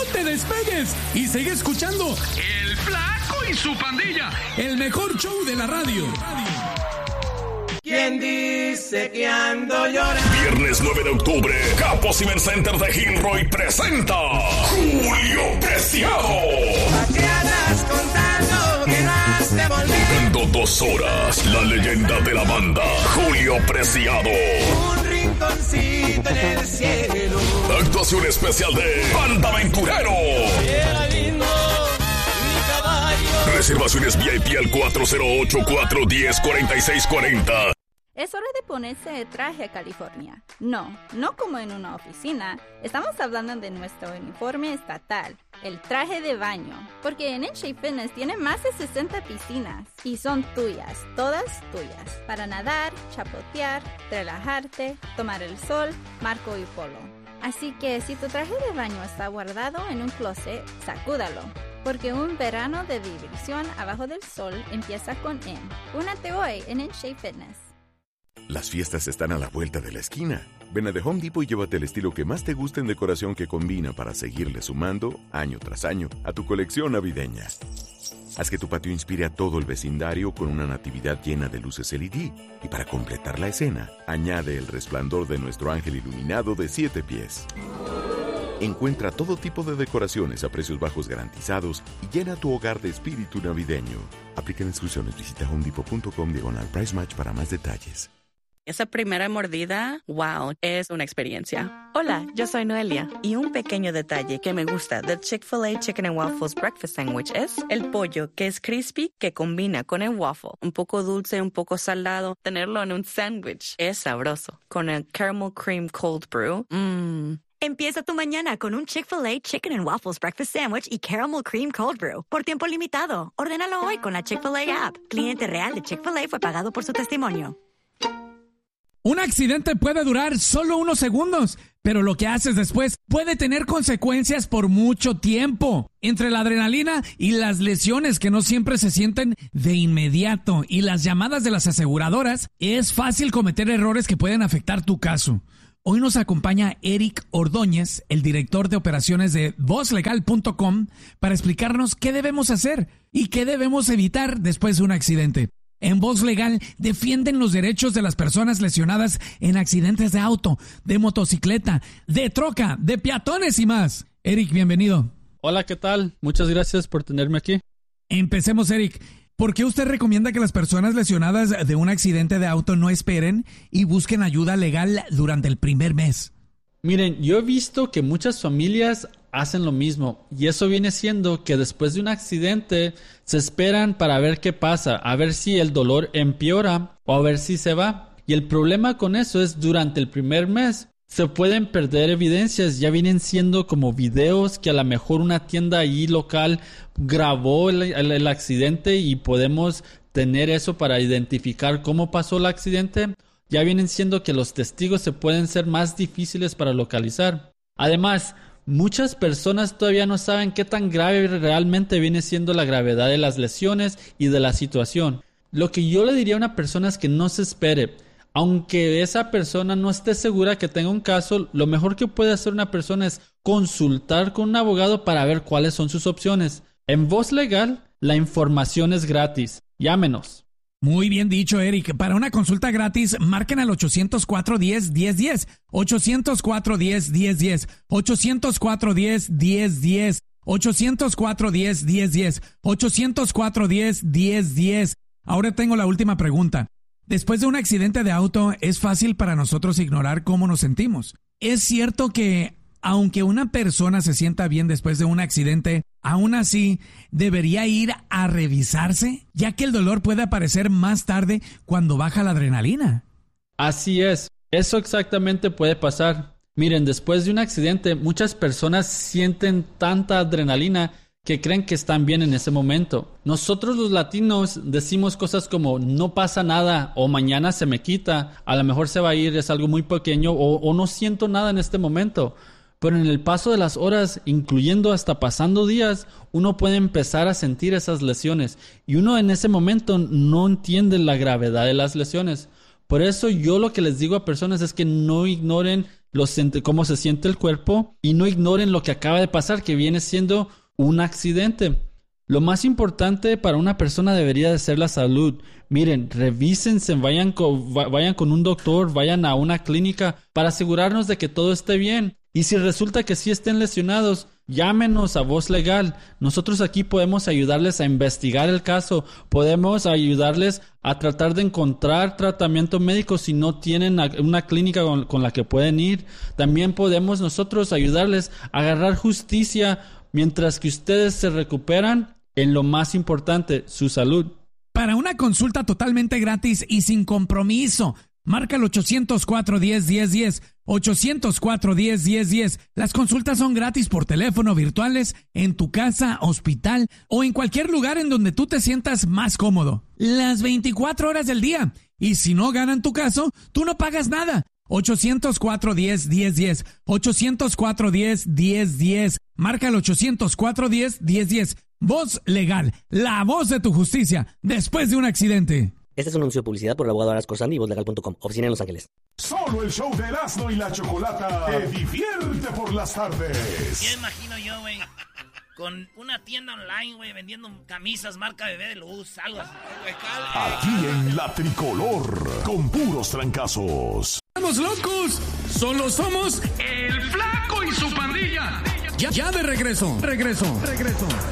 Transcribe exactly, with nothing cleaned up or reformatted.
te despegues y sigue escuchando El Flaco y su Pandilla, el mejor show de la radio. ¿Quién dice que ando llorando? Viernes nueve de octubre, Capo Ciber Center de Gilroy presenta Julio Preciado. ¿A qué andas contando que vas de volver? En dos horas, la leyenda de la banda, Julio Preciado. Un rinconcito en el cielo. Actuación especial de Banda Aventurero. Era lindo mi caballo. Reservaciones V I P al cuatro cero ocho, cuatro uno cero, cuatro seis cuatro cero. Es hora de ponerse de traje a California. No, no como en una oficina. Estamos hablando de nuestro uniforme estatal, el traje de baño. Porque en N-Shape Fitness tiene más de sesenta piscinas y son tuyas, todas tuyas. Para nadar, chapotear, relajarte, tomar el sol, marco y polo. Así que si tu traje de baño está guardado en un closet, sacúdalo. Porque un verano de diversión abajo del sol empieza con N. Únete hoy en N-Shape Fitness. Las fiestas están a la vuelta de la esquina. Ven a The Home Depot y llévate el estilo que más te gusta en decoración que combina para seguirle sumando, año tras año, a tu colección navideña. Haz que tu patio inspire a todo el vecindario con una natividad llena de luces L E D. Y para completar la escena, añade el resplandor de nuestro ángel iluminado de siete pies. Encuentra todo tipo de decoraciones a precios bajos garantizados y llena tu hogar de espíritu navideño. Aplican exclusiones. Visita homedepot.com diagonal price match para más detalles. Esa primera mordida, wow, es una experiencia. Hola, yo soy Noelia. Y un pequeño detalle que me gusta del Chick-fil-A Chicken and Waffles Breakfast Sandwich es el pollo, que es crispy, que combina con el waffle. Un poco dulce, un poco salado. Tenerlo en un sándwich es sabroso. Con el Caramel Cream Cold Brew, mmm. Empieza tu mañana con un Chick-fil-A Chicken and Waffles Breakfast Sandwich y Caramel Cream Cold Brew. Por tiempo limitado. Ordénalo hoy con la Chick-fil-A app. Cliente real de Chick-fil-A fue pagado por su testimonio. Un accidente puede durar solo unos segundos, pero lo que haces después puede tener consecuencias por mucho tiempo. Entre la adrenalina y las lesiones que no siempre se sienten de inmediato y las llamadas de las aseguradoras, es fácil cometer errores que pueden afectar tu caso. Hoy nos acompaña Eric Ordóñez, el director de operaciones de voz legal punto com, para explicarnos qué debemos hacer y qué debemos evitar después de un accidente. En Voz Legal defienden los derechos de las personas lesionadas en accidentes de auto, de motocicleta, de troca, de peatones y más. Eric, bienvenido. Hola, ¿qué tal? Muchas gracias por tenerme aquí. Empecemos, Eric. ¿Por qué usted recomienda que las personas lesionadas de un accidente de auto no esperen y busquen ayuda legal durante el primer mes? Miren, yo he visto que muchas familias hacen lo mismo y eso viene siendo que después de un accidente se esperan para ver qué pasa, a ver si el dolor empeora o a ver si se va. Y el problema con eso es durante el primer mes se pueden perder evidencias, ya vienen siendo como videos que a lo mejor una tienda ahí local grabó el, el, el accidente y podemos tener eso para identificar cómo pasó el accidente. Ya vienen siendo que los testigos se pueden ser más difíciles para localizar. Además, muchas personas todavía no saben qué tan grave realmente viene siendo la gravedad de las lesiones y de la situación. Lo que yo le diría a una persona es que no se espere. Aunque esa persona no esté segura que tenga un caso, lo mejor que puede hacer una persona es consultar con un abogado para ver cuáles son sus opciones. En Voz Legal, la información es gratis. Llámenos. Muy bien dicho, Eric. Para una consulta gratis, marquen al ochocientos cuatro, diez, diez, diez. ochocientos cuatro, diez, diez, diez. ochocientos cuatro, diez, diez, diez. ochocientos cuatro, diez, diez, diez. ochocientos cuatro, diez, diez, diez. Ahora tengo la última pregunta. Después de un accidente de auto, es fácil para nosotros ignorar cómo nos sentimos. ¿Es cierto que, aunque una persona se sienta bien después de un accidente, aún así debería ir a revisarse, ya que el dolor puede aparecer más tarde cuando baja la adrenalina? Así es, eso exactamente puede pasar. Miren, después de un accidente, muchas personas sienten tanta adrenalina que creen que están bien en ese momento. Nosotros los latinos decimos cosas como no pasa nada o mañana se me quita, a lo mejor se va a ir, es algo muy pequeño o, o no siento nada en este momento. Pero en el paso de las horas, incluyendo hasta pasando días, uno puede empezar a sentir esas lesiones y uno en ese momento no entiende la gravedad de las lesiones. Por eso yo lo que les digo a personas es que no ignoren los, cómo se siente el cuerpo y no ignoren lo que acaba de pasar, que viene siendo un accidente. Lo más importante para una persona debería de ser la salud. Miren, revísense, vayan con, vayan con un doctor, vayan a una clínica para asegurarnos de que todo esté bien. Y si resulta que sí estén lesionados, llámenos a Voz Legal. Nosotros aquí podemos ayudarles a investigar el caso, podemos ayudarles a tratar de encontrar tratamiento médico si no tienen una clínica con, con la que pueden ir. También podemos nosotros ayudarles a agarrar justicia mientras que ustedes se recuperan en lo más importante, su salud. Para una consulta totalmente gratis y sin compromiso, marca el ochocientos cuatro, diez, diez, diez. ochocientos cuatro, diez, diez, diez. Las consultas son gratis por teléfono, virtuales, en tu casa, hospital o en cualquier lugar en donde tú te sientas más cómodo. Las veinticuatro horas del día. Y si no ganan tu caso, tú no pagas nada. ochocientos cuatro, diez, diez, diez. ochocientos cuatro, diez, diez, diez. Marca el ochocientos cuatro, diez, diez, diez. Voz Legal, la voz de tu justicia después de un accidente. Este es un anuncio de publicidad por el abogado Aras Corsandi y voz legal punto com, oficina en Los Ángeles. Solo el show de Erasmo y la Chocolata te divierte por las tardes. Ya imagino yo, güey, con una tienda online, güey, vendiendo camisas marca Bebé de Luz, algo así. Aquí en La Tricolor, con puros trancazos. ¡Estamos locos! Solo somos el Flaco y su pandilla. Ya, ya de regreso, regreso, regreso.